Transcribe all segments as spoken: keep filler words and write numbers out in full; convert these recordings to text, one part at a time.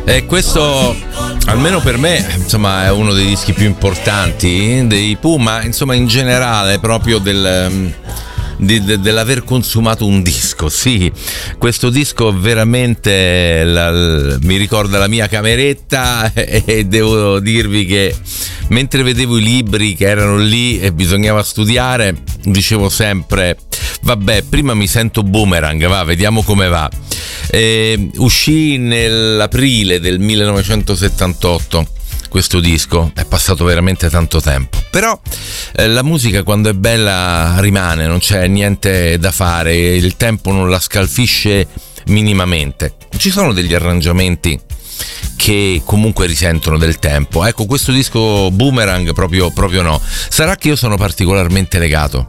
E questo, almeno per me, insomma, è uno dei dischi più importanti dei Pooh, ma insomma in generale proprio del... Di, de, dell'aver consumato un disco. Sì, questo disco veramente la, la, mi ricorda la mia cameretta e, e devo dirvi che mentre vedevo i libri che erano lì e bisognava studiare, dicevo sempre vabbè, prima mi sento Boomerang, va, vediamo come va. E uscì nell'aprile del millenovecentosettantotto questo disco, è passato veramente tanto tempo, però eh, la musica quando è bella rimane, non c'è niente da fare, il tempo non la scalfisce minimamente. Ci sono degli arrangiamenti che comunque risentono del tempo, ecco, questo disco Boomerang proprio, proprio no. Sarà che io sono particolarmente legato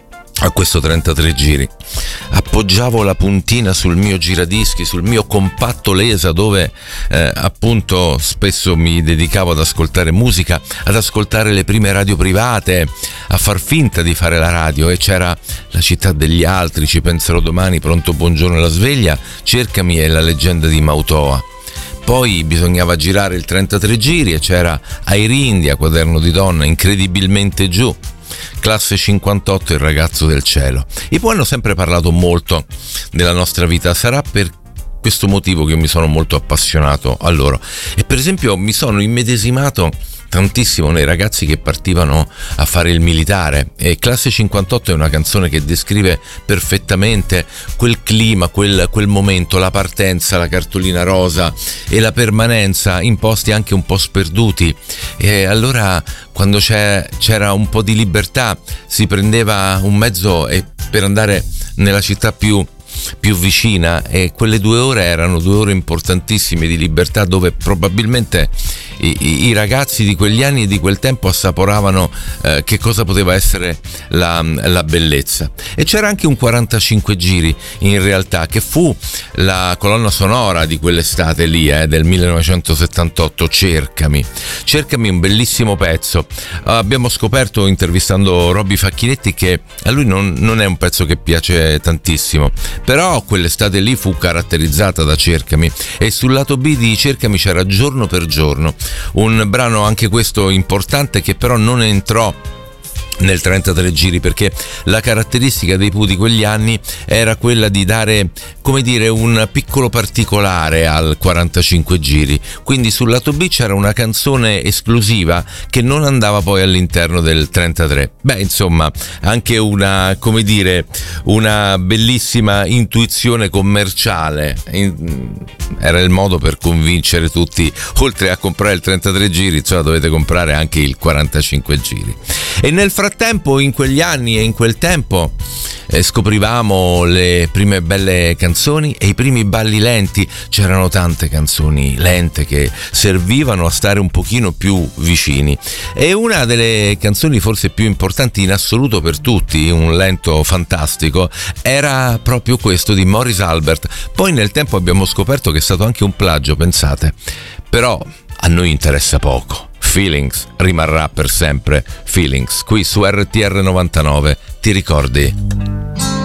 a questo trentatré giri, appoggiavo la puntina sul mio giradischi, sul mio compatto Lesa, dove eh, appunto spesso mi dedicavo ad ascoltare musica, ad ascoltare le prime radio private, a far finta di fare la radio, e c'era La città degli altri, Ci penserò domani, Pronto buongiorno e La sveglia, Cercami e La leggenda di Mautoa. Poi bisognava girare il trentatré giri e c'era Airindia, Quaderno di donna, Incredibilmente giù, Classe cinquantotto, Il ragazzo del cielo. I Pooh hanno sempre parlato molto della nostra vita, sarà per questo motivo che io mi sono molto appassionato a loro, e per esempio mi sono immedesimato tantissimo nei ragazzi che partivano a fare il militare, e Classe cinquantotto è una canzone che descrive perfettamente quel clima, quel, quel momento, la partenza, la cartolina rosa e la permanenza in posti anche un po' sperduti. E allora quando c'è, c'era un po' di libertà si prendeva un mezzo e per andare nella città più più vicina, e quelle due ore erano due ore importantissime di libertà, dove probabilmente i, i ragazzi di quegli anni e di quel tempo assaporavano eh, che cosa poteva essere la, la bellezza. E c'era anche un quarantacinque giri in realtà, che fu la colonna sonora di quell'estate lì, eh, del millenovecentosettantotto, Cercami. Cercami, un bellissimo pezzo. Abbiamo scoperto intervistando Robby Facchinetti che a lui non, non è un pezzo che piace tantissimo, però quell'estate lì fu caratterizzata da Cercami, e sul lato B di Cercami c'era Giorno per giorno, un brano anche questo importante che però non entrò nel trentatré giri, perché la caratteristica dei Pooh di quegli anni era quella di dare, come dire, un piccolo particolare al quarantacinque giri, quindi sul lato B c'era una canzone esclusiva che non andava poi all'interno del trentatré. Beh, insomma, anche una, come dire, una bellissima intuizione commerciale, era il modo per convincere tutti, oltre a comprare il trentatré giri, insomma, dovete comprare anche il quarantacinque giri. E nel frattempo, in quegli anni e in quel tempo, eh, scoprivamo le prime belle canzoni e i primi balli lenti. C'erano tante canzoni lente che servivano a stare un pochino più vicini, e una delle canzoni forse più importanti in assoluto per tutti, un lento fantastico, era proprio questo di Maurice Albert. Poi nel tempo abbiamo scoperto che è stato anche un plagio, pensate, però a noi interessa poco. Feelings rimarrà per sempre Feelings, qui su R T R novantanove, ti ricordi?